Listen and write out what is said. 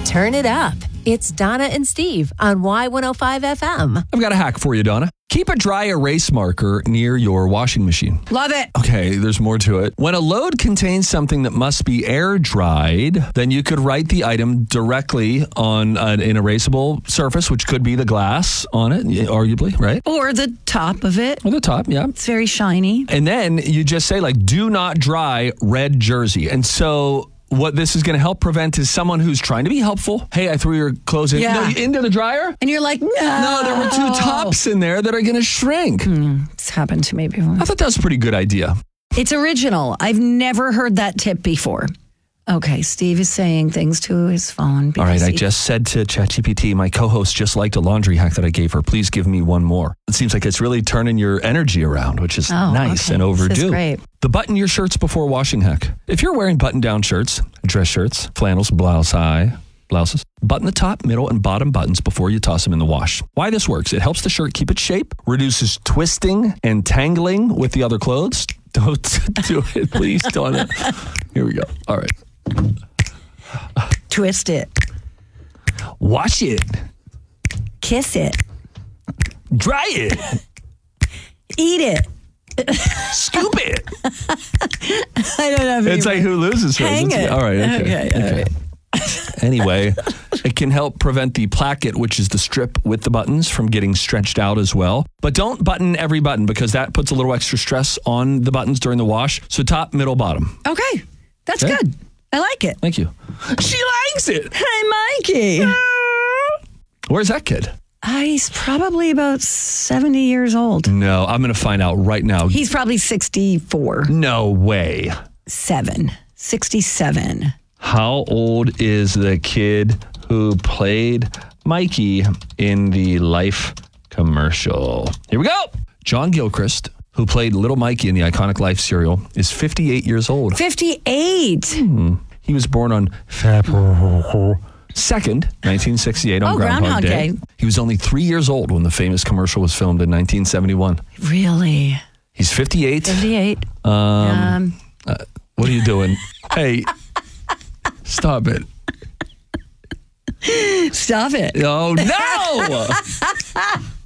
turn it up. It's Donna and Steve on Y105 FM. I've got a hack for you, Donna. Keep a dry erase marker near your washing machine. Love it. Okay, there's more to it. When a load contains something that must be air dried, then you could write the item directly on an erasable surface, which could be the glass on it, arguably, right? Or the top of it. Or the top, yeah. It's very shiny. And then you just say, like, do not dry red jersey. And so what this is going to help prevent is someone who's trying to be helpful. Hey, I threw your clothes into the dryer. And you're like, no. No, there were two tops in there that are going to shrink. It's happened to me before. I thought that was a pretty good idea. It's original. I've never heard that tip before. Okay, Steve is saying things to his phone. All right, I just said to ChatGPT, my co-host just liked a laundry hack that I gave her. Please give me one more. It seems like it's really turning your energy around, which is nice and overdue. This is great. The button your shirts before washing hack. If you're wearing button-down shirts, dress shirts, flannels, blouses, button the top, middle, and bottom buttons before you toss them in the wash. Why this works? It helps the shirt keep its shape, reduces twisting and tangling with the other clothes. Don't do it, please, Donna. Here we go. All right. Twist it. Wash it. Kiss it. Dry it. Eat it. Scoop it. I don't know. It's like who loses first. Hang it. All right. Okay. All right. Anyway, it can help prevent the placket, which is the strip with the buttons, from getting stretched out as well. But don't button every button because that puts a little extra stress on the buttons during the wash. So top, middle, bottom. Okay. That's good. I like it. Thank you. She likes it. Hi, Mikey. Where's that kid? He's probably about 70 years old. No, I'm going to find out right now. He's probably 64. No way. 67. How old is the kid who played Mikey in the Life commercial? Here we go. John Gilchrist, who played Little Mikey in the iconic Life cereal, is 58 years old. 58? He was born on February 2nd, 1968 on Groundhog Day. He was only 3 years old when the famous commercial was filmed in 1971. Really? He's 58. 58. What are you doing? Hey, stop it. Stop it. Oh, no!